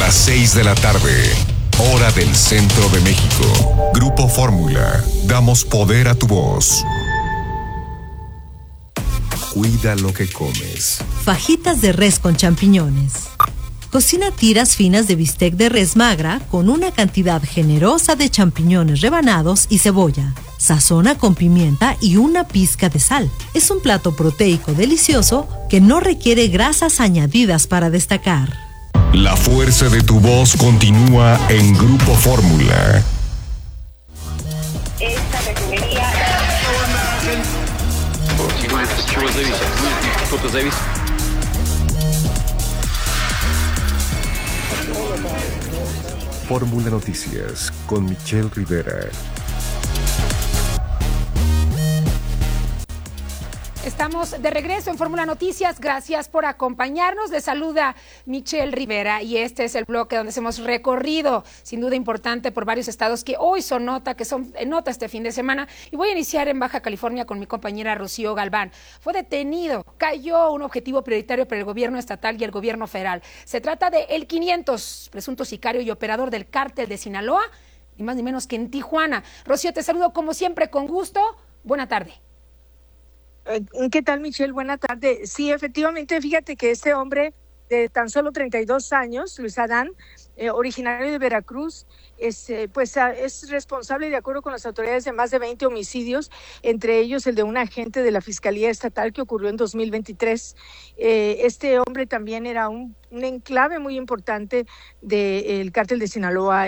las 6 de la tarde, hora del centro de México. Grupo Fórmula, damos poder a tu voz. Cuida lo que comes. Fajitas de res con champiñones. Cocina tiras finas de bistec de res magra con una cantidad generosa de champiñones rebanados y cebolla. Sazona con pimienta y una pizca de sal. Es un plato proteico delicioso que no requiere grasas añadidas para destacar. La fuerza de tu voz continúa en Grupo Fórmula. Esta refinería... Fórmula Noticias con Michelle Rivera. Estamos de regreso en Fórmula Noticias. Gracias por acompañarnos. Les saluda Michelle Rivera y este es el bloque donde hemos recorrido, sin duda importante, por varios estados que hoy son nota, que son nota este fin de semana. Y voy a iniciar en Baja California con mi compañera Rocío Galván. Fue detenido, cayó un objetivo prioritario para el gobierno estatal y el gobierno federal. Se trata de El 500, presunto sicario y operador del cártel de Sinaloa, ni más ni menos que en Tijuana. Rocío, te saludo como siempre con gusto. Buena tarde. ¿Qué tal, Michelle? Buena tarde. Sí, efectivamente, fíjate que este hombre de tan solo 32 años, Luis Adán, originario de Veracruz, es responsable, de acuerdo con las autoridades, de más de 20 homicidios, entre ellos el de un agente de la Fiscalía Estatal que ocurrió en 2023. Este hombre también era un enclave muy importante del cártel de Sinaloa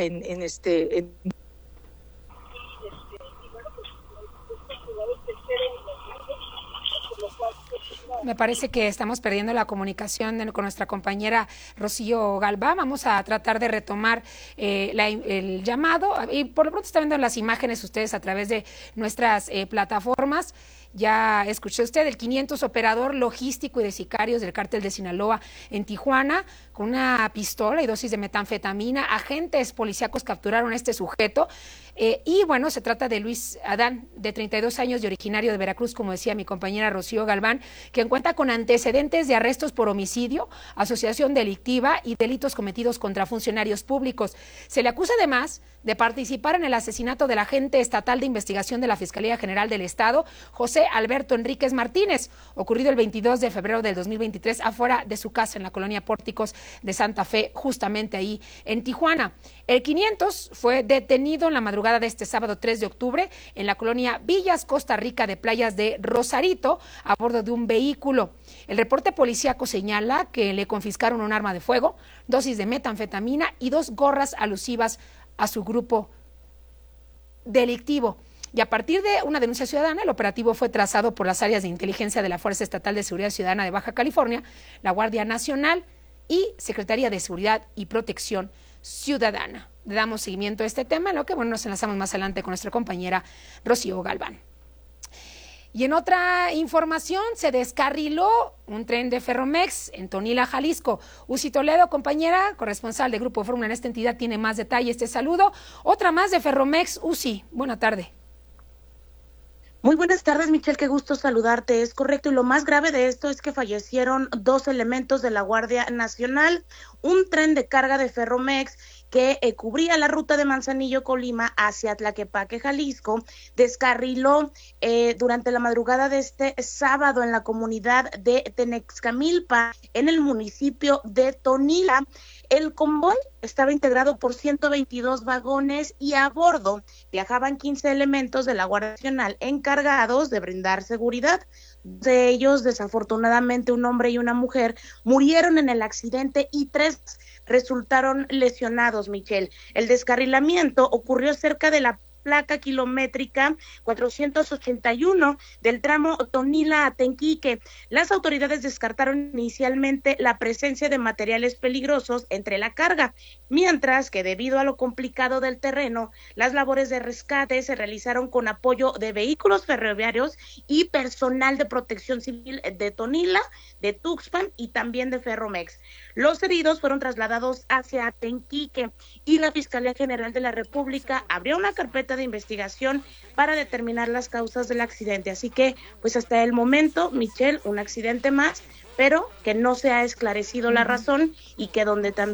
Me parece que estamos perdiendo la comunicación con nuestra compañera Rocío Galván. Vamos a tratar de retomar el llamado. Y por lo pronto están viendo las imágenes ustedes a través de nuestras plataformas. Ya escuché usted, el 500 operador logístico y de sicarios del cártel de Sinaloa en Tijuana, con una pistola y dosis de metanfetamina. Agentes policíacos capturaron a este sujeto. Y bueno, se trata de Luis Adán, de 32 años y originario de Veracruz, como decía mi compañera Rocío Galván, que cuenta con antecedentes de arrestos por homicidio, asociación delictiva y delitos cometidos contra funcionarios públicos. Se le acusa además de participar en el asesinato del agente estatal de investigación de la Fiscalía General del Estado, José Alberto Enríquez Martínez, ocurrido el 22 de febrero del 2023 afuera de su casa en la colonia Pórticos de Santa Fe, justamente ahí en Tijuana. El 500 fue detenido en la madrugada de este sábado 3 de octubre en la colonia Villas, Costa Rica de Playas de Rosarito, a bordo de un vehículo. El reporte policíaco señala que le confiscaron un arma de fuego, dosis de metanfetamina y 2 gorras alusivas a su grupo delictivo. Y a partir de una denuncia ciudadana, el operativo fue trazado por las áreas de inteligencia de la Fuerza Estatal de Seguridad Ciudadana de Baja California, la Guardia Nacional y Secretaría de Seguridad y Protección Ciudadana. Le damos seguimiento a este tema, en lo que nos enlazamos más adelante con nuestra compañera Rocío Galván. Y en otra información, se descarriló un tren de Ferromex en Tonila, Jalisco. Uzi Toledo, compañera, corresponsal de Grupo Fórmula en esta entidad, tiene más detalles. Te saludo. Otra más de Ferromex. Uzi, buena tarde. Muy buenas tardes, Michelle, qué gusto saludarte. Es correcto, y lo más grave de esto es que fallecieron 2 elementos de la Guardia Nacional. Un tren de carga de Ferromex que cubría la ruta de Manzanillo, Colima, hacia Tlaquepaque, Jalisco, descarriló durante la madrugada de este sábado en la comunidad de Tenexcamilpa, en el municipio de Tonila. El convoy estaba integrado por 122 vagones y a bordo viajaban 15 elementos de la Guardia Nacional encargados de brindar seguridad. De ellos, desafortunadamente, un hombre y una mujer murieron en el accidente y 3 resultaron lesionados, Michelle. El descarrilamiento ocurrió cerca de la placa kilométrica 481 del tramo Tonila a Tenquique. Las autoridades descartaron inicialmente la presencia de materiales peligrosos entre la carga, mientras que debido a lo complicado del terreno, las labores de rescate se realizaron con apoyo de vehículos ferroviarios y personal de protección civil de Tonila, de Tuxpan y también de Ferromex. Los heridos fueron trasladados hacia Tenquique y la Fiscalía General de la República abrió una carpeta de investigación para determinar las causas del accidente. Así que, pues hasta el momento, Michelle, un accidente más, pero que no se ha esclarecido la razón y que donde también